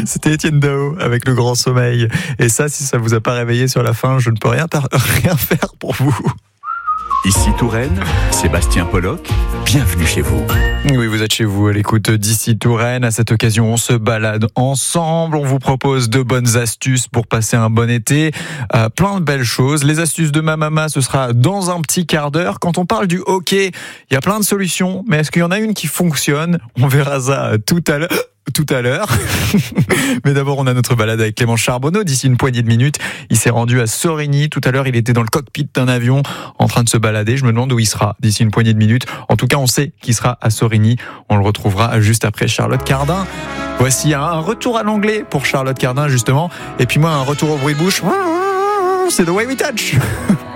C'était Étienne Dao avec Le Grand Sommeil. Et ça, si ça vous a pas réveillé sur la fin, je ne peux rien faire pour vous. Ici Touraine, Sébastien Pollock, bienvenue chez vous. Oui, vous êtes chez vous à l'écoute d'Ici Touraine. À cette occasion, on se balade ensemble. On vous propose de bonnes astuces pour passer un bon été. Plein de belles choses. Les astuces de ma maman, ce sera dans un petit quart d'heure. Quand on parle du hockey, il y a plein de solutions. Mais est-ce qu'il y en a une qui fonctionne ? On verra ça tout à l'heure. Mais d'abord, on a notre balade avec Clément Charbonneau. D'ici une poignée de minutes, il s'est rendu à Sorigny. Tout à l'heure, il était dans le cockpit d'un avion en train de se balader. Je me demande où il sera d'ici une poignée de minutes. En tout cas, on sait qu'il sera à Sorigny. On le retrouvera juste après Charlotte Cardin. Voici un retour à l'anglais pour Charlotte Cardin, justement. Et puis moi, un retour au bruit de bouche. C'est The Way We Touch.